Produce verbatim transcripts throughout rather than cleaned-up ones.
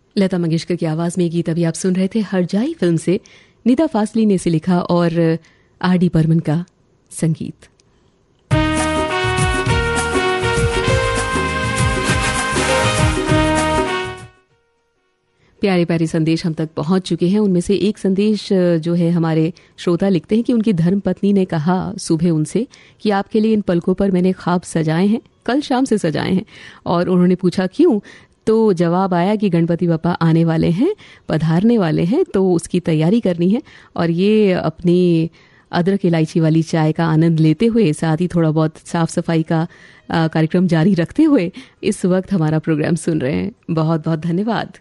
लता मंगेशकर की आवाज में गीत अभी आप सुन रहे थे हर जाई फिल्म से। निदा फासली ने इसे लिखा और आर डी बर्मन का संगीत। प्यारे प्यारे संदेश हम तक पहुंच चुके हैं। उनमें से एक संदेश जो है हमारे श्रोता लिखते हैं कि उनकी धर्मपत्नी ने कहा सुबह उनसे कि आपके लिए इन पलकों पर मैंने ख्वाब सजाए हैं, कल शाम से सजाए हैं। और उन्होंने पूछा क्यों, तो जवाब आया कि गणपति बप्पा आने वाले हैं, पधारने वाले हैं, तो उसकी तैयारी करनी है। और ये अपनी अदरक इलायची वाली चाय का आनंद लेते हुए, साथ ही थोड़ा बहुत साफ सफाई का कार्यक्रम जारी रखते हुए इस वक्त हमारा प्रोग्राम सुन रहे हैं। बहुत बहुत धन्यवाद।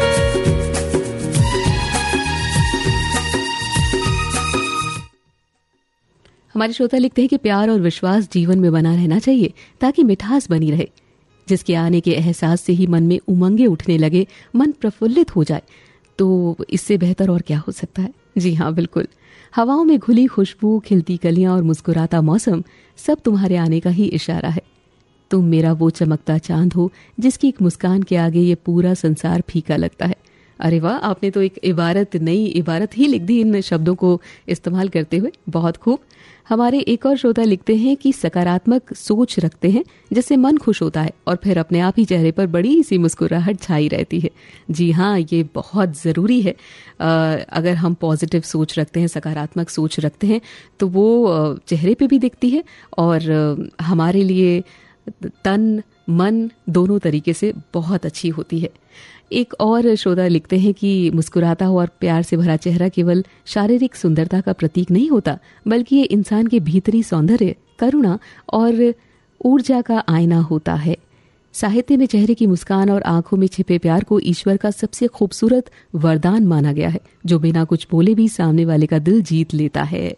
हमारे श्रोता लिखते हैं कि प्यार और विश्वास जीवन में बना रहना चाहिए ताकि मिठास बनी रहे, जिसके आने के एहसास से ही मन में उमंगे उठने लगे, मन प्रफुल्लित हो जाए, तो इससे बेहतर और क्या हो सकता है। जी हाँ, बिल्कुल। हवाओं में घुली खुशबू, खिलती कलियां और मुस्कुराता मौसम सब तुम्हारे आने का ही इशारा है। तुम मेरा वो चमकता चांद हो जिसकी एक मुस्कान के आगे ये पूरा संसार फीका लगता है। अरे वाह, आपने तो एक इबारत, नई इबारत ही लिख दी इन शब्दों को इस्तेमाल करते हुए। बहुत खूब। हमारे एक और श्रोता लिखते हैं कि सकारात्मक सोच रखते हैं जिससे मन खुश होता है और फिर अपने आप ही चेहरे पर बड़ी सी मुस्कुराहट छाई रहती है। जी हाँ, ये बहुत ज़रूरी है। आ, अगर हम पॉजिटिव सोच रखते हैं, सकारात्मक सोच रखते हैं, तो वो चेहरे पे भी दिखती है और हमारे लिए तन मन दोनों तरीके से बहुत अच्छी होती है। एक और श्रोता लिखते हैं कि मुस्कुराता हुआ और प्यार से भरा चेहरा केवल शारीरिक सुंदरता का प्रतीक नहीं होता, बल्कि ये इंसान के भीतरी सौंदर्य, करुणा और ऊर्जा का आईना होता है। साहित्य में चेहरे की मुस्कान और आंखों में छिपे प्यार को ईश्वर का सबसे खूबसूरत वरदान माना गया है, जो बिना कुछ बोले भी सामने वाले का दिल जीत लेता है।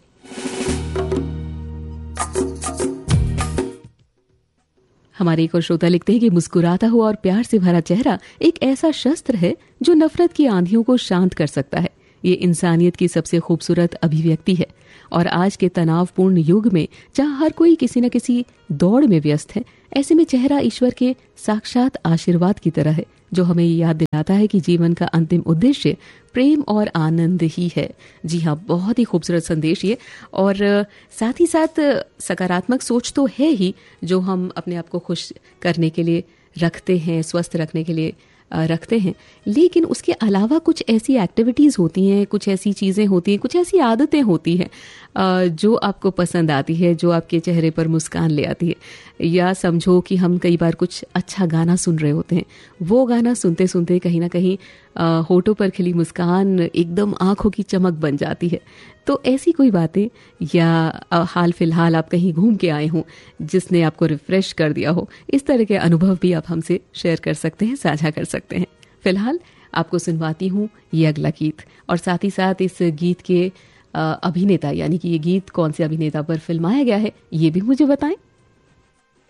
हमारे एक और श्रोता लिखते हैं कि मुस्कुराता हुआ और प्यार से भरा चेहरा एक ऐसा शस्त्र है जो नफरत की आंधियों को शांत कर सकता है। ये इंसानियत की सबसे खूबसूरत अभिव्यक्ति है और आज के तनावपूर्ण युग में जहां हर कोई किसी न किसी दौड़ में व्यस्त है, ऐसे में चेहरा ईश्वर के साक्षात आशीर्वाद की तरह है, जो हमें याद दिलाता है कि जीवन का अंतिम उद्देश्य प्रेम और आनंद ही है। जी हाँ, बहुत ही खूबसूरत संदेश ये। और साथ ही साथ सकारात्मक सोच तो है ही, जो हम अपने आप को खुश करने के लिए रखते हैं, स्वस्थ रखने के लिए रखते हैं, लेकिन उसके अलावा कुछ ऐसी एक्टिविटीज़ होती हैं, कुछ ऐसी चीज़ें होती हैं, कुछ ऐसी आदतें होती हैं जो आपको पसंद आती है, जो आपके चेहरे पर मुस्कान ले आती है। या समझो कि हम कई बार कुछ अच्छा गाना सुन रहे होते हैं, वो गाना सुनते सुनते कहीं ना कहीं होठों पर खिली मुस्कान एकदम आंखों की चमक बन जाती है। तो ऐसी कोई बातें, या हाल फिलहाल आप कहीं घूम के आए हों जिसने आपको रिफ्रेश कर दिया हो, इस तरह के अनुभव भी आप हमसे शेयर कर सकते हैं, साझा कर सकते हैं। फिलहाल आपको सुनवाती हूँ ये अगला गीत, और साथ ही साथ इस गीत के अभिनेता, यानी कि ये गीत कौन से अभिनेता पर फिल्माया गया है, ये भी मुझे बताएं।